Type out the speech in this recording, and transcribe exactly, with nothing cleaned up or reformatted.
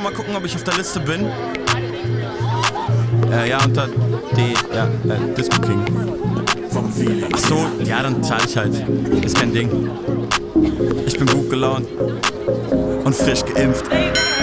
mal gucken, ob ich auf der Liste bin. Äh, ja, unter D, ja, äh, Disco King. Ach so, ja, dann zahl ich halt. Ist kein Ding. Ich bin gut gelaunt und frisch geimpft.